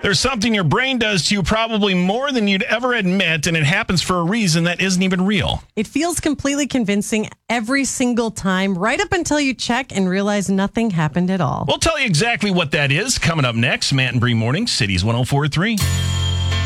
There's something your brain does to you probably more than you'd ever admit, and it happens for a reason that isn't even real. It feels completely convincing every single time, right up until you check and realize nothing happened at all. We'll tell you exactly what that is coming up next. Matt and Bree Morning, Cities 104.3.